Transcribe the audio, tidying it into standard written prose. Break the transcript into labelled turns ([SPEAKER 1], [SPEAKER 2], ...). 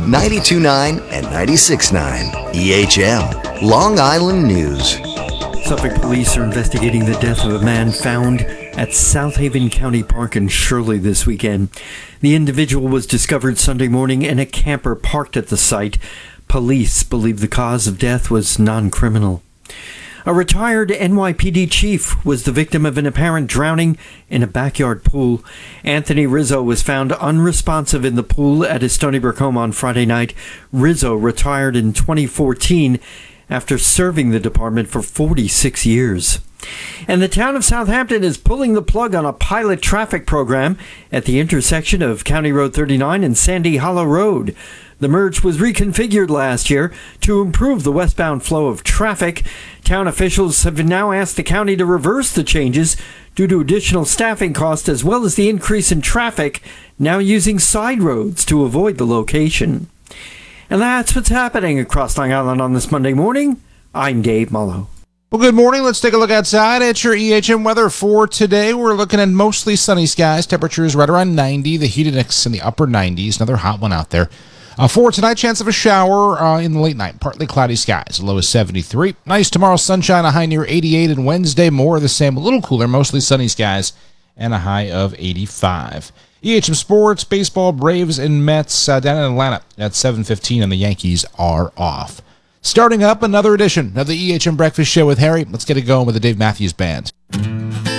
[SPEAKER 1] 92.9 and 96.9 EHM, Long Island News.
[SPEAKER 2] Suffolk police are investigating the death of a man found at Southaven County Park in Shirley this weekend. The individual was discovered Sunday morning in a camper parked at the site. Police believe the cause of death was non-criminal. A retired NYPD chief was the victim of an apparent drowning in a backyard pool. Anthony Rizzo was found unresponsive in the pool at his Stony Brook home on Friday night. Rizzo retired in 2014 after serving the department for 46 years. And the town of Southampton is pulling the plug on a pilot traffic program at the intersection of County Road 39 and Sandy Hollow Road. The merge was reconfigured last year to improve the westbound flow of traffic. Town officials have now asked the county to reverse the changes due to additional staffing costs as well as the increase in traffic, now using side roads to avoid the location. And that's what's happening across Long Island on this Monday morning. I'm Dave Mullo.
[SPEAKER 3] Well, good morning. Let's take a look outside at your EHM weather for today. We're looking at mostly sunny skies. Temperatures right around 90. The heat index in the upper 90s. Another hot one out there. For tonight, chance of a shower in the late night. Partly cloudy skies. Low is 73. Nice tomorrow, sunshine, a high near 88. And Wednesday, more of the same. A little cooler, mostly sunny skies, and a high of 85. EHM Sports, baseball, Braves, and Mets down in Atlanta at 7:15, and the Yankees are off. Starting up another edition of the EHM Breakfast Show with Harry. Let's get it going with the Dave Matthews Band.